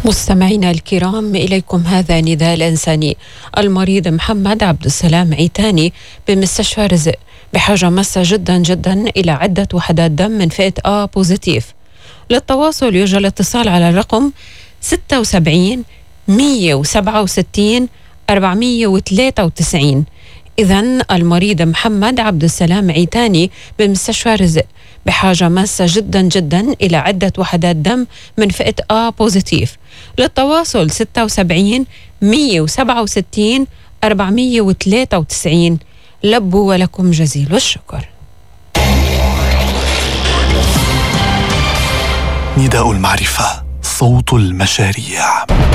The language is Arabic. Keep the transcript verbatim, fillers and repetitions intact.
مستمعينا الكرام، إليكم هذا نداء الإنساني. المريض محمد عبد السلام عيتاني بمستشفى رزق بحاجة ماسة جدا جدا إلى عدة وحدات دم من فئة A بوزيتيف. للتواصل يرجى الاتصال على الرقم ستة وسبعين مية وسبعة وستين أربعمية وثلاثة وتسعين. إذن المريض محمد عبد السلام عيتاني بمستشفى رزق بحاجة ماسة جدا جدا إلى عدة وحدات دم من فئة A بوزيتيف. للتواصل ستة وسبعين مية وسبعة وستين أربعمية وثلاثة وتسعين. لبوا ولكم جزيل الشكر. نداء المعرفة، صوت المشاريع.